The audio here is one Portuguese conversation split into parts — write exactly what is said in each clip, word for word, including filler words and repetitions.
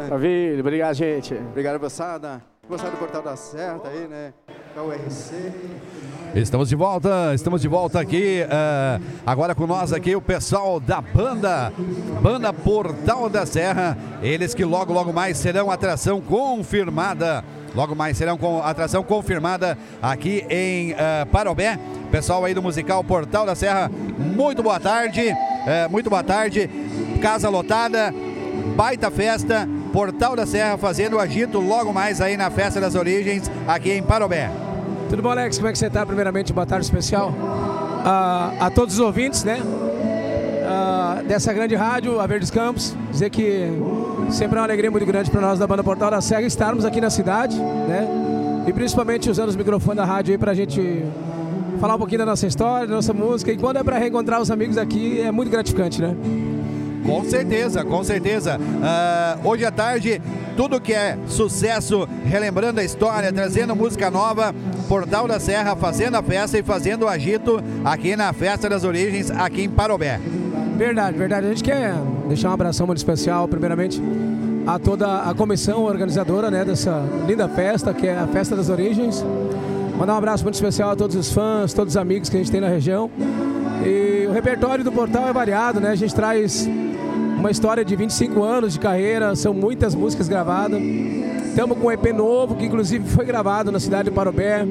né? Maravilha, obrigado, gente. Obrigado, moçada. Moçada do Portal da Serra, tá aí, né? Da U R C. Estamos de volta, estamos de volta aqui, uh, agora com nós aqui o pessoal da banda, Banda Portal da Serra, eles que logo, logo mais serão atração confirmada, logo mais serão com atração confirmada aqui em uh, Parobé. Pessoal aí do musical Portal da Serra, muito boa tarde, uh, muito boa tarde, casa lotada, baita festa, Portal da Serra fazendo o agito logo mais aí na Festa das Origens aqui em Parobé. Tudo bom, Alex? Como é que você está? Primeiramente, boa tarde especial uh, a todos os ouvintes, né? Uh, dessa grande rádio, a Verdes Campos. Dizer que sempre é uma alegria muito grande para nós da Banda Portal da Serra estarmos aqui na cidade, né? E principalmente usando os microfones da rádio aí para a gente falar um pouquinho da nossa história, da nossa música. E quando é para reencontrar os amigos aqui, é muito gratificante, né? Com certeza, com certeza. Uh, hoje à tarde, tudo que é sucesso, relembrando a história, trazendo música nova, Portal da Serra fazendo a festa e fazendo o agito aqui na Festa das Origens, aqui em Parobé. Verdade, verdade. A gente quer deixar um abração muito especial, primeiramente, a toda a comissão organizadora, né, dessa linda festa, que é a Festa das Origens. Mandar um abraço muito especial a todos os fãs, todos os amigos que a gente tem na região. E o repertório do Portal é variado, né? A gente traz uma história de vinte e cinco anos de carreira, são muitas músicas gravadas. Estamos com um E P novo, que inclusive foi gravado na cidade de Parobé.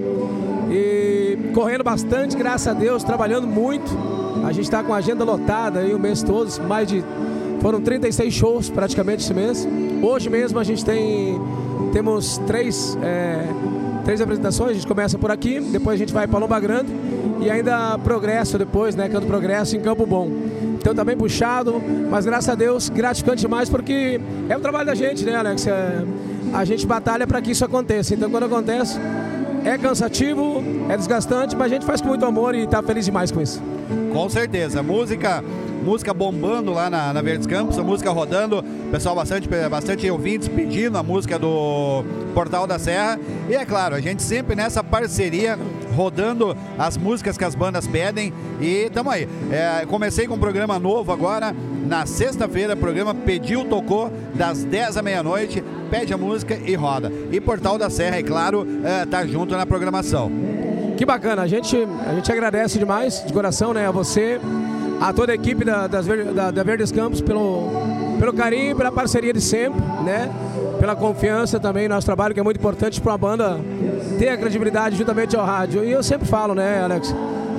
E correndo bastante, graças a Deus, trabalhando muito. A gente está com a agenda lotada aí o mês todo, mais de... Foram trinta e seis shows praticamente esse mês. Hoje mesmo a gente tem... Temos três, é, três apresentações, a gente começa por aqui, depois a gente vai para Lomba Grande e ainda Progresso depois, né? Canto Progresso em Campo Bom. Então tá bem puxado, mas graças a Deus, gratificante demais, porque é o trabalho da gente, né, Alex? É, a gente batalha para que isso aconteça. Então quando acontece, é cansativo, é desgastante, mas a gente faz com muito amor e tá feliz demais com isso. Com certeza, música, música bombando lá na, na Verdes Campos, a música rodando, pessoal bastante, bastante ouvintes pedindo a música do Portal da Serra. E é claro, a gente sempre nessa parceria, rodando as músicas que as bandas pedem. E tamo aí. É, comecei com um programa novo agora, na sexta-feira, programa Pediu, Tocou, das dez à meia-noite, pede a música e roda. E Portal da Serra, é claro, é, tá junto na programação. Que bacana, a gente, a gente agradece demais, de coração, né, a você, a toda a equipe da, das, da, da Verdes Campos pelo, pelo carinho, pela parceria de sempre, né, pela confiança também no nosso trabalho, que é muito importante para uma banda ter a credibilidade juntamente ao rádio. E eu sempre falo, né, Alex,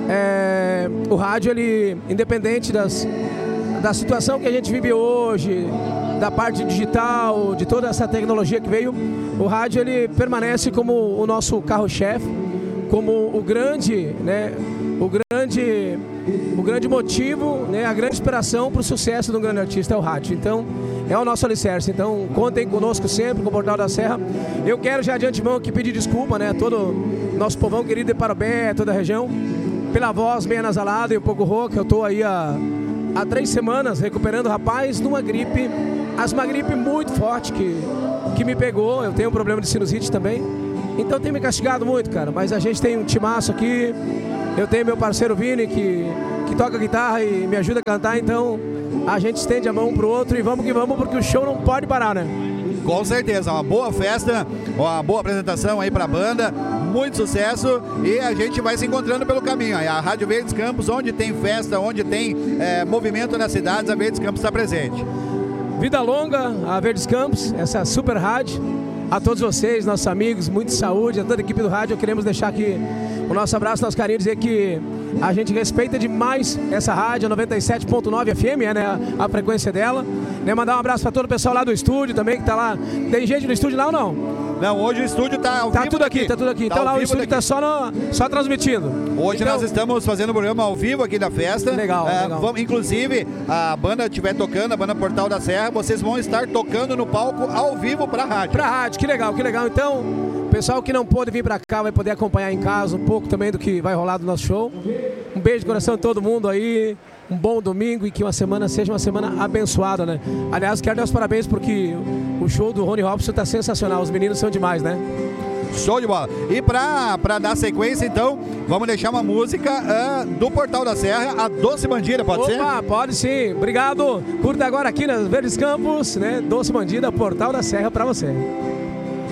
é, o rádio, ele, independente das, da situação que a gente vive hoje, da parte digital, de toda essa tecnologia que veio, o rádio, ele permanece como o nosso carro-chefe, como o grande, né, o grande, o grande motivo, né, a grande inspiração para o sucesso de um grande artista é o rádio. Então, é o nosso alicerce. Então, contem conosco sempre, com o Portal da Serra. Eu quero já de antemão aqui pedir desculpa, né, a todo o nosso povão querido de Parobé, toda a região, pela voz meio anasalada e um pouco rouca. Eu estou aí há, há três semanas recuperando, rapaz, de uma gripe, as uma gripe muito forte que, que me pegou. Eu tenho um problema de sinusite também. Então tem me castigado muito, cara, mas a gente tem um timaço aqui, eu tenho meu parceiro Vini que, que toca guitarra e me ajuda a cantar, então a gente estende a mão um pro outro e vamos que vamos, porque o show não pode parar, né? Com certeza, uma boa festa, uma boa apresentação aí pra banda, muito sucesso e a gente vai se encontrando pelo caminho. A Rádio Verdes Campos, onde tem festa, onde tem é, movimento nas cidades, a Verdes Campos está presente. Vida longa, a Verdes Campos, essa super rádio. A todos vocês, nossos amigos, muita saúde, a toda a equipe do rádio, queremos deixar aqui o nosso abraço, nosso carinho, dizer que a gente respeita demais essa rádio, noventa e sete ponto nove F M, é, né, a, a frequência dela. Né, mandar um abraço para todo o pessoal lá do estúdio também, que tá lá. Tem gente no estúdio lá ou não? Não, hoje o estúdio tá ao tá vivo tudo daqui. aqui, tá tudo aqui. Tá então lá o vivo estúdio daqui. tá só, no, só transmitindo. Hoje então, nós estamos fazendo um programa ao vivo aqui da festa. Legal, é, legal. Vamos, inclusive, a banda estiver tocando, a banda Portal da Serra, vocês vão estar tocando no palco ao vivo pra rádio. Pra rádio, que legal, que legal. Então, o pessoal que não pôde vir pra cá vai poder acompanhar em casa um pouco também do que vai rolar do nosso show. Um beijo de coração a todo mundo aí. Um bom domingo e que uma semana seja uma semana abençoada, né? Aliás, quero dar os parabéns porque o show do Rony Robson tá sensacional. Os meninos são demais, né? Show de bola. E pra, pra dar sequência, então, vamos deixar uma música uh, do Portal da Serra, a Doce Bandida, pode Opa, ser? Opa, pode sim. Obrigado. Curta agora aqui nas Verdes Campos, né? Doce Bandida, Portal da Serra pra você.